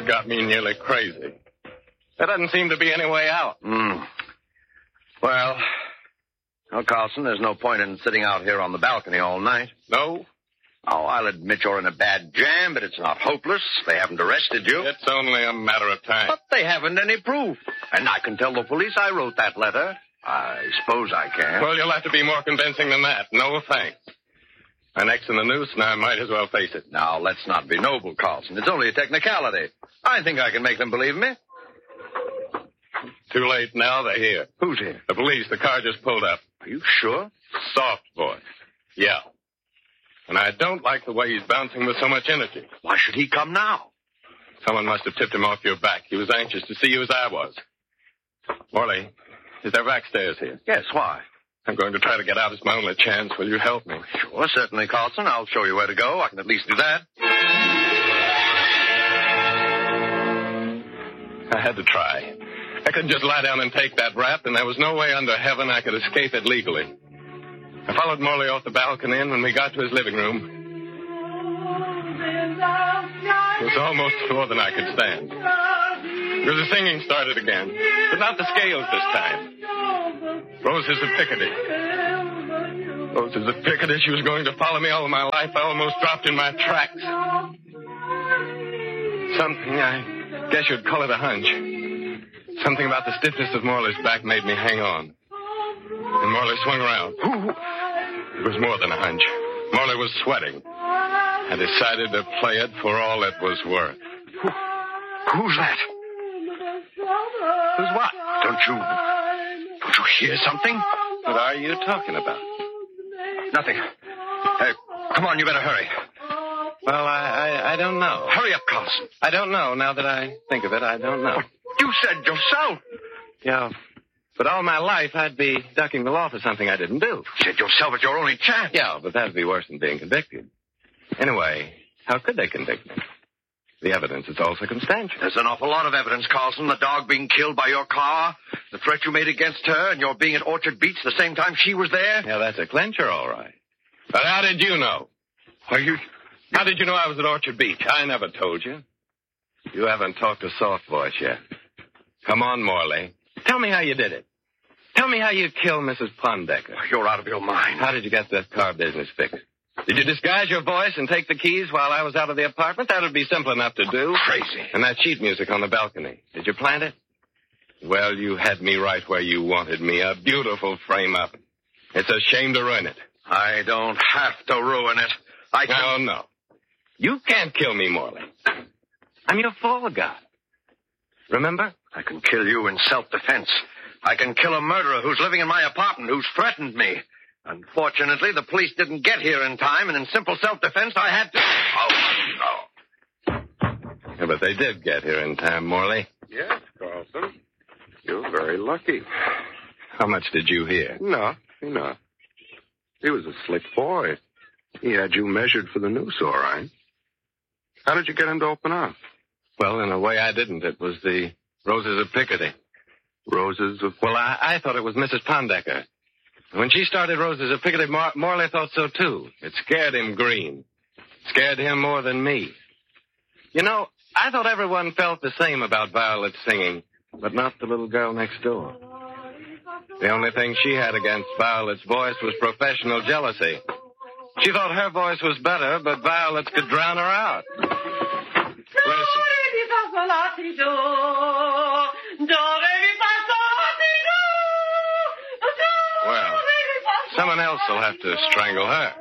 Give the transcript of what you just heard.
got me nearly crazy. There doesn't seem to be any way out. Well, Carlson, there's no point in sitting out here on the balcony all night. No? Oh, I'll admit you're in a bad jam, but it's not hopeless. They haven't arrested you. It's only a matter of time. But they haven't any proof. And I can tell the police I wrote that letter. I suppose I can. Well, you'll have to be more convincing than that. No thanks. My neck's in the noose, and I might as well face it. Now, let's not be noble, Carlson. It's only a technicality. I think I can make them believe me. Too late now. They're here. Who's here? The police. The car just pulled up. Are you sure? Soft voice. Yeah. And I don't like the way he's bouncing with so much energy. Why should he come now? Someone must have tipped him off your back. He was anxious to see you as I was. Morley, is there backstairs here? Yes, why? I'm going to try to get out. It's my only chance. Will you help me? Sure, certainly, Carlson. I'll show you where to go. I can at least do that. I had to try. I couldn't just lie down and take that rap, and there was no way under heaven I could escape it legally. I followed Morley off the balcony, and when we got to his living room, it was almost more than I could stand. Because the singing started again, but not the scales this time. Roses of Picardy. Roses of Picardy. She was going to follow me all of my life. I almost dropped in my tracks. Something, I guess you'd call it a hunch. Something about the stiffness of Morley's back made me hang on. And Morley swung around. It was more than a hunch. Morley was sweating. I decided to play it for all it was worth. Who's that? Who's what? Don't you hear something? What are you talking about? Nothing. Come on, you better hurry. Well, I don't know. Hurry up, Carlson. I don't know. Now that I think of it, I don't know. You said yourself. Yeah, but all my life I'd be ducking the law for something I didn't do. You said yourself it's your only chance. Yeah, but that'd be worse than being convicted. Anyway, how could they convict me? The evidence is all circumstantial. There's an awful lot of evidence, Carlson. The dog being killed by your car, the threat you made against her, and your being at Orchard Beach the same time she was there. Yeah, that's a clincher, all right. But how did you know? How did you know I was at Orchard Beach? I never told you. You haven't talked to Soft Voice yet. Come on, Morley. Tell me how you did it. Tell me how you killed Mrs. Pondecker. You're out of your mind. How did you get that car business fixed? Did you disguise your voice and take the keys while I was out of the apartment? That would be simple enough to do. Crazy. And that sheet music on the balcony. Did you plant it? Well, you had me right where you wanted me. A beautiful frame-up. It's a shame to ruin it. I don't have to ruin it. I can... No. You can't kill me, Morley. I'm your fall guy. Remember? I can kill you in self-defense. I can kill a murderer who's living in my apartment, who's threatened me. Unfortunately, the police didn't get here in time, and in simple self-defense, I had to... Oh, no. Yeah, but they did get here in time, Morley. Yes, Carlson. You're very lucky. How much did you hear? Enough. He was a slick boy. He had you measured for the noose, all right. How did you get him to open up? Well, in a way, I didn't. It was the Roses of Picardy. Roses of... Well, I thought it was Mrs. Pondecker. When she started Roses of Picardy, Morley thought so, too. It scared him green. Scared him more than me. You know, I thought everyone felt the same about Violet's singing, but not the little girl next door. The only thing she had against Violet's voice was professional jealousy. She thought her voice was better, but Violet's could drown her out. Listen. Well, someone else will have to strangle her.